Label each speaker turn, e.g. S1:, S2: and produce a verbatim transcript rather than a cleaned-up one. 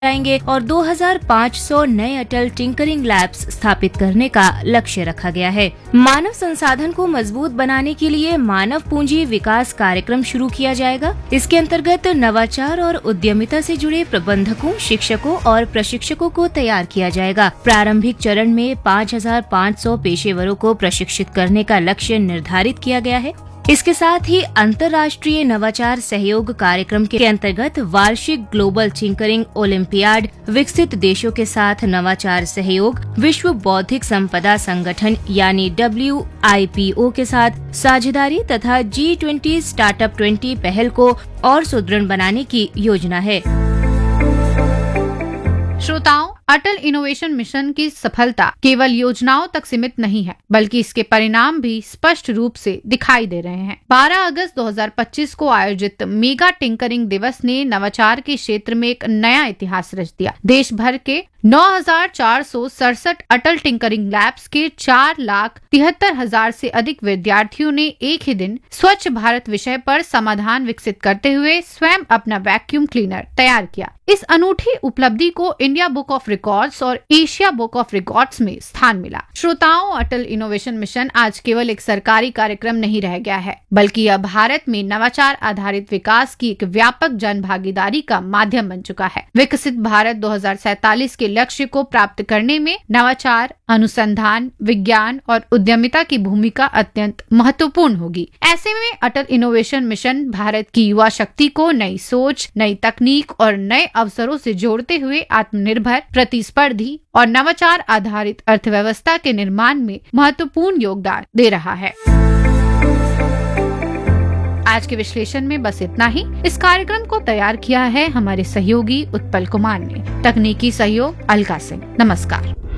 S1: जाएंगे और दो हज़ार पाँच सौ नए अटल टिंकरिंग लैब्स स्थापित करने का लक्ष्य रखा गया है। मानव संसाधन को मजबूत बनाने के लिए मानव पूंजी विकास कार्यक्रम शुरू किया जाएगा। इसके अंतर्गत नवाचार और उद्यमिता से जुड़े प्रबंधकों, शिक्षकों और प्रशिक्षकों को तैयार किया जाएगा। प्रारंभिक चरण में पाँच हज़ार पाँच सौ पेशेवरों को प्रशिक्षित करने का लक्ष्य निर्धारित किया गया है। इसके साथ ही अंतर्राष्ट्रीय नवाचार सहयोग कार्यक्रम के अंतर्गत वार्षिक ग्लोबल टिंकरिंग ओलंपियाड, विकसित देशों के साथ नवाचार सहयोग, विश्व बौद्धिक संपदा संगठन यानी डब्ल्यू आई पी ओ के साथ साझेदारी तथा जी ट्वेंटी स्टार्टअप ट्वेंटी पहल को और सुदृढ़ बनाने की योजना है।
S2: श्रोताओं, अटल इनोवेशन मिशन की सफलता केवल योजनाओं तक सीमित नहीं है, बल्कि इसके परिणाम भी स्पष्ट रूप से दिखाई दे रहे हैं। बारह अगस्त दो हज़ार पच्चीस को आयोजित मेगा टिंकरिंग दिवस ने नवाचार के क्षेत्र में एक नया इतिहास रच दिया। देश भर के नौ हजार चार सौ सड़सठ अटल टिंकरिंग लैब्स के चार लाख तिहत्तर हजार से अधिक विद्यार्थियों ने एक ही दिन स्वच्छ भारत विषय पर समाधान विकसित करते हुए स्वयं अपना वैक्यूम क्लीनर तैयार किया। इस अनूठी उपलब्धि को इंडिया बुक ऑफ रिकॉर्ड्स और एशिया बुक ऑफ रिकॉर्ड्स में स्थान मिला। श्रोताओं, अटल इनोवेशन मिशन आज केवल एक सरकारी कार्यक्रम नहीं रह गया है, बल्कि यह भारत में नवाचार आधारित विकास की एक व्यापक जन भागीदारी का माध्यम बन चुका है। विकसित भारत दो हज़ार सैतालीस के लक्ष्य को प्राप्त करने में नवाचार, अनुसंधान, विज्ञान और उद्यमिता की भूमिका अत्यंत महत्वपूर्ण होगी। ऐसे में अटल इनोवेशन मिशन भारत की युवा शक्ति को नई सोच, नई तकनीक और नए अवसरों से जोड़ते हुए आत्मनिर्भर, प्रतिस्पर्धी और नवाचार आधारित अर्थव्यवस्था के निर्माण में महत्वपूर्ण योगदान दे रहा है। आज के विश्लेषण में बस इतना ही। इस कार्यक्रम को तैयार किया है हमारे सहयोगी उत्पल कुमार ने, तकनीकी सहयोग अलका सिंह। नमस्कार।